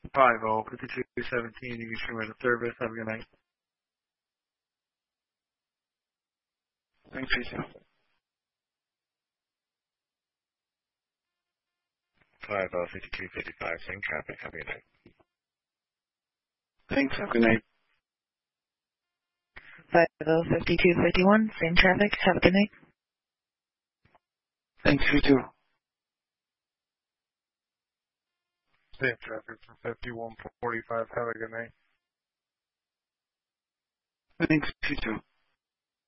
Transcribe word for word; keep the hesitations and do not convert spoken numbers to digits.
five oh, fifty-two seventeen, you can stream out of service. Have a good night. Thanks, you too. five oh, fifty-two fifty-five, same traffic. Have a good night. Thanks, have a good night. five oh, fifty-two fifty-one, same traffic. Have a good night. Thanks, you too. Same traffic for fifty-one forty-five. Have a good night. Thanks, you too.